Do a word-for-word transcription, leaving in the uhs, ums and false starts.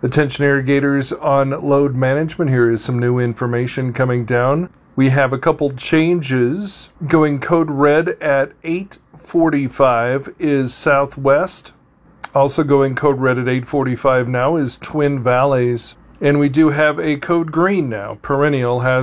Attention irrigators on load management. Here is some new information coming down. We have a couple changes. Going code red at eight forty-five is Southwest. Also going code red at eight forty-five now is Twin Valleys. And we do have a code green now. Perennial has